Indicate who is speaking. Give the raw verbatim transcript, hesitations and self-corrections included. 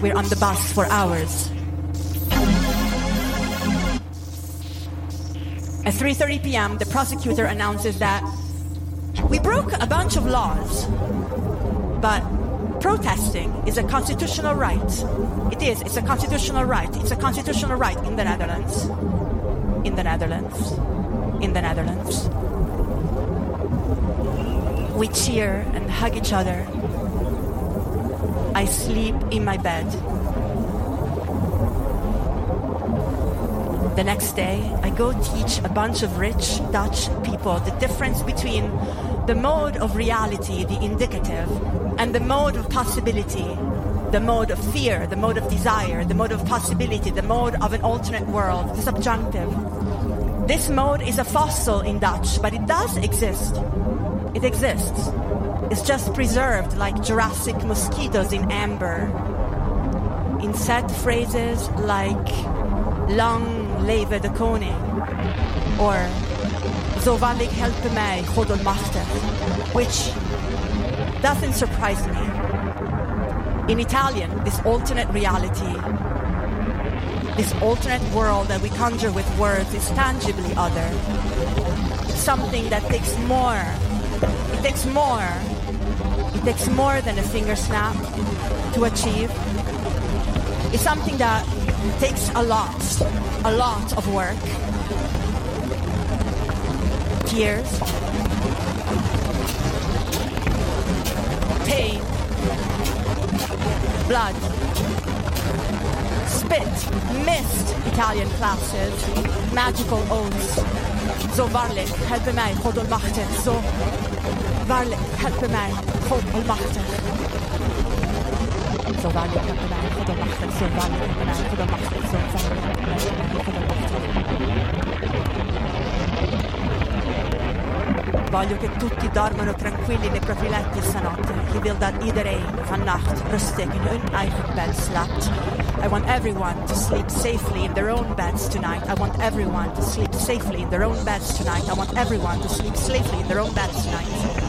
Speaker 1: we're on the bus for hours. At three thirty p.m., the prosecutor announces that we broke a bunch of laws, but protesting is a constitutional right. It is, it's a constitutional right. It's a constitutional right in the Netherlands. In the Netherlands. In the Netherlands. We cheer and hug each other. I sleep in my bed. The next day, I go teach a bunch of rich Dutch people the difference between the mode of reality, the indicative, and the mode of possibility, the mode of fear, the mode of desire, the mode of possibility, the mode of an alternate world, the subjunctive. This mode is a fossil in Dutch, but it does exist. It exists. It's just preserved like Jurassic mosquitoes in amber, in set phrases like Lang leve de koning, or Zo wil ik helpen mij, God almachtig, which doesn't surprise me. In Italian, this alternate reality, this alternate world that we conjure with words is tangibly other. Something that takes more. It takes more. It takes more than a finger snap to achieve. It's something that takes a lot, a lot of work. Tears, pain, blood, spit, mist, Italian classes, magical oaths. Zo waarlijk, help mij, God almachtig. Zo waarlijk, help mij, God almachtig. Zo waarlijk, help mij, God almachtig. Zo waarlijk, help mij, God almachtig. Zo waarlijk, help mij, God almachtig. Voglio che tutti dormano tranquilli nei propri letti stanotte. Je wil dat iedereen vannacht rustig in hun eigen bed slaapt. I want everyone to sleep safely in their own beds tonight. I want everyone to sleep safely in their own beds tonight. I want everyone to sleep safely in their own beds tonight.